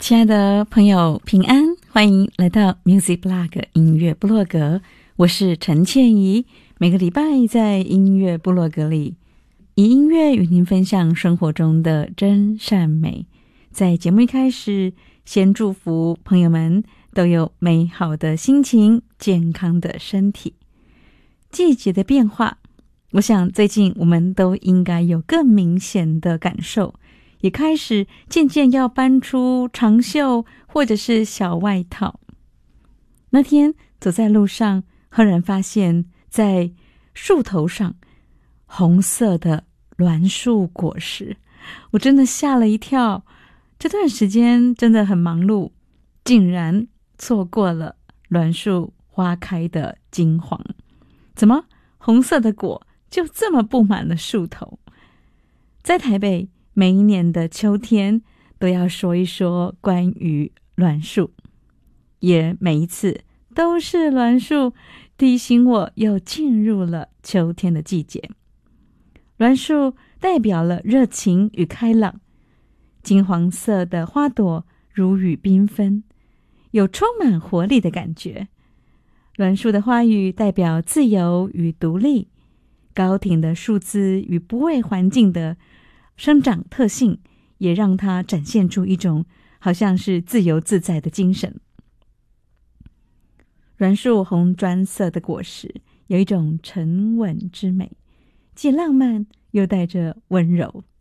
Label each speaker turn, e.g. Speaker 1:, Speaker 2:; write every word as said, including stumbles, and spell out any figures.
Speaker 1: 亲爱的朋友，平安，欢迎来到 Music Blog 音乐部落格，我是陈倩怡。每个礼拜在音乐部落格里，以音乐与您分享生活中的真善美。在节目一开始，先祝福朋友们都有美好的心情，健康的身体。季节的变化，我想最近我们都应该有更明显的感受，也开始渐渐要搬出长袖或者是小外套。那天走在路上，赫然发现在树头上红色的栾树果实，我真的吓了一跳。这段时间真的很忙碌，竟然错过了栾树花开的金黄。怎么红色的果就这么布满了树头？在台北，每一年的秋天都要说一说关于栾树，也每一次都是栾树提醒我又进入了秋天的季节。栾树代表了热情与开朗，金黄色的花朵如雨缤纷，有充满活力的感觉。栾树的花语代表自由与独立，高挺的树枝与不畏环境的生长特性，也让它展现出一种好像是自由自在的精神。栾树红砖色的果实有一种沉稳之美，既浪漫又带着温柔。